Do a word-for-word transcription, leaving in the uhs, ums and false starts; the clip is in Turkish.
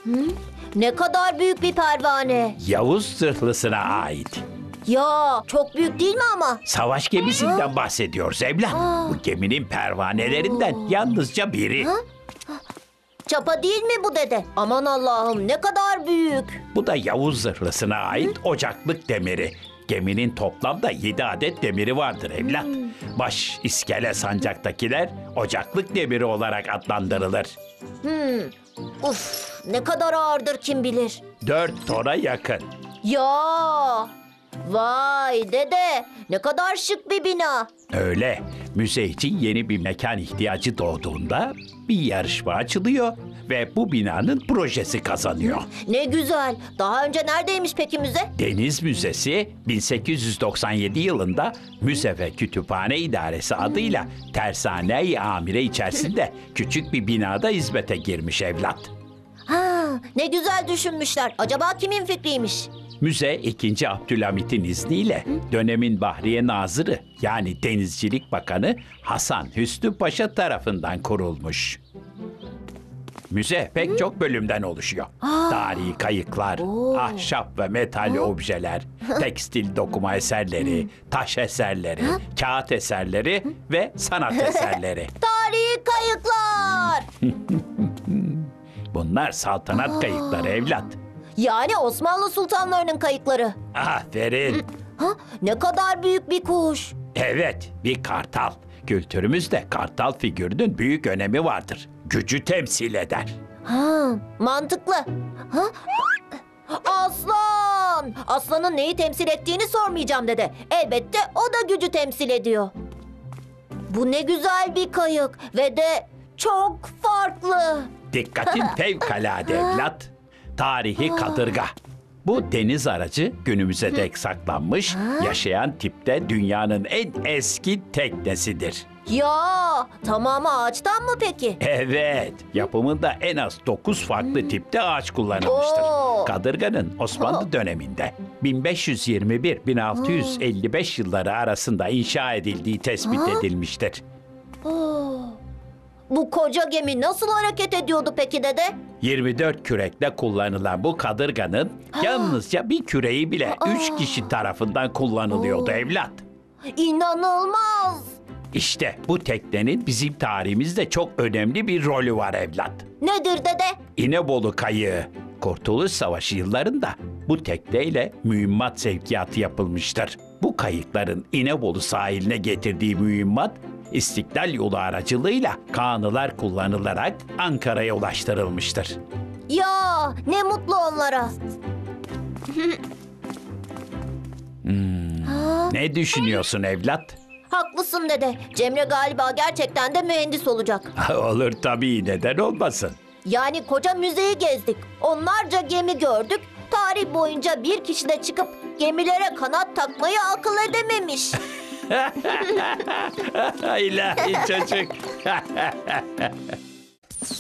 Ne kadar büyük bir pervane. Yavuz zırhlısına ait. Ya çok büyük değil mi ama? Savaş gemisinden bahsediyoruz evlat. Bu geminin pervanelerinden yalnızca biri. Çapa değil mi bu dede? Aman Allah'ım ne kadar büyük. Bu da Yavuz zırhlısına ait ocaklık demiri. Geminin toplamda yedi adet demiri vardır evlat. Baş, iskele, sancaktakiler ocaklık demiri olarak adlandırılır. Uf, ne kadar ağırdır kim bilir. Dört tona yakın. Ya vay dede ne kadar şık bir bina. Öyle. Müze için yeni bir mekan ihtiyacı doğduğunda bir yarışma açılıyor ve bu binanın projesi kazanıyor. Ne güzel. Daha önce neredeymiş peki müze? Deniz Müzesi bin sekiz yüz doksan yedi yılında Müze ve Kütüphane İdaresi adıyla Tersane-i Amire içerisinde küçük bir binada hizmete girmiş evlat. Ha, ne güzel düşünmüşler. Acaba kimin fikriymiş? Müze ikinci. Abdülhamit'in izniyle dönemin Bahriye Nazırı yani Denizcilik Bakanı Hasan Hüsnü Paşa tarafından kurulmuş. Müze pek çok bölümden oluşuyor. Tarihi kayıklar, ahşap ve metal objeler, tekstil dokuma eserleri, taş eserleri, kağıt eserleri ve sanat eserleri. Tarihi kayıklar. Bunlar saltanat kayıkları evlat. Yani Osmanlı sultanlarının kayıkları. Aferin. Ha, ne kadar büyük bir kuş. Evet, bir kartal. Kültürümüzde kartal figürünün büyük önemi vardır. Gücü temsil eder. Ha, mantıklı. Ha? Aslan! Aslanın neyi temsil ettiğini sormayacağım dede. Elbette o da gücü temsil ediyor. Bu ne güzel bir kayık ve de çok farklı. Dikkatin fevkalade evlat. Tarihi kadırga. Bu deniz aracı günümüze dek saklanmış, yaşayan tipte dünyanın en eski teknesidir. Ya tamamı ağaçtan mı peki? Evet, yapımında en az dokuz farklı tipte ağaç kullanılmıştır. Oo. Kadırganın Osmanlı döneminde bin beş yüz yirmi bir - bin altı yüz elli beş yılları arasında inşa edildiği tespit edilmiştir. Oo. Bu koca gemi nasıl hareket ediyordu peki dede? yirmi dört kürekle kullanılan bu kadırganın yalnızca bir küreği bile üç kişi tarafından kullanılıyordu evlat. İnanılmaz. İşte bu teknenin bizim tarihimizde çok önemli bir rolü var evlat. Nedir dede? İnebolu Kayığı. Kurtuluş Savaşı yıllarında bu tekneyle mühimmat sevkiyatı yapılmıştır. Bu kayıkların İnebolu sahiline getirdiği mühimmat İstiklal Yolu aracılığıyla kanılar kullanılarak Ankara'ya ulaştırılmıştır. Ya ne mutlu onlara. Ne düşünüyorsun evlat? Haklısın dede. Cemre galiba gerçekten de mühendis olacak. Olur tabii, neden olmasın? Yani koca müzeyi gezdik. Onlarca gemi gördük. Tarih boyunca bir kişi de çıkıp gemilere kanat takmayı akıl edememiş. İlahi çocuk.